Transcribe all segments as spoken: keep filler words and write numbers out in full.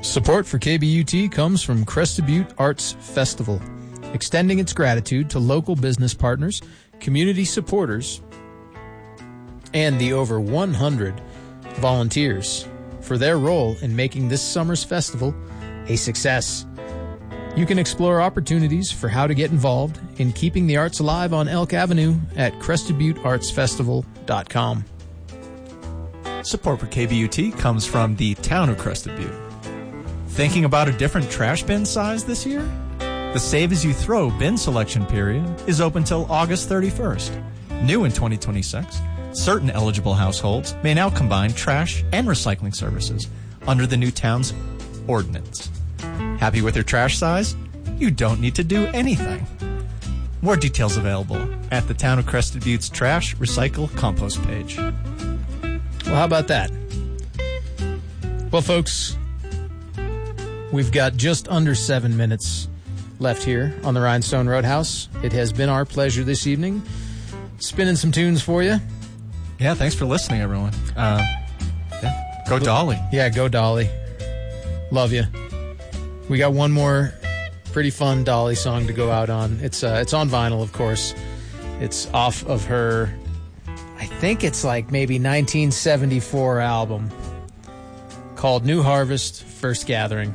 Support for K B U T comes from Crested Butte Arts Festival, extending its gratitude to local business partners, community supporters, and the over one hundred volunteers for their role in making this summer's festival a success. You can explore opportunities for how to get involved in keeping the arts alive on Elk Avenue at crested butte arts festival dot com. Support for K B U T comes from the town of Crested Butte. Thinking about a different trash bin size this year? The Save As You Throw bin selection period is open till August thirty-first. New in twenty twenty-six, certain eligible households may now combine trash and recycling services under the new town's ordinance. Happy with your trash size? You don't need to do anything. More details available at the Town of Crested Butte's Trash, Recycle, Compost page. Well, how about that? Well, folks, we've got just under seven minutes left here on the Rhinestone Roadhouse. It has been our pleasure this evening spinning some tunes for you. Yeah, thanks for listening, everyone. Uh, yeah, go Dolly. Yeah, go Dolly. Love you. We got one more pretty fun Dolly song to go out on. It's uh, it's on vinyl, of course. It's off of her, I think it's like maybe nineteen seventy-four album called New Harvest, First Gathering.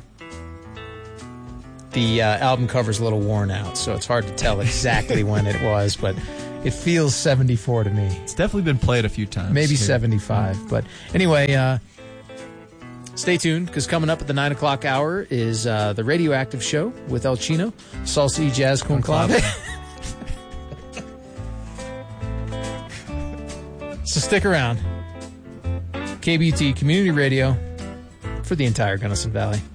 The uh, album cover's a little worn out, so it's hard to tell exactly when it was, but it feels seventy-four to me. It's definitely been played a few times. Maybe too. seventy-five. But anyway, uh, stay tuned, because coming up at the nine o'clock hour is uh, the Radioactive Show with El Chino, Salsa y Jazz con Clave. So stick around. K B U T Community Radio for the entire Gunnison Valley.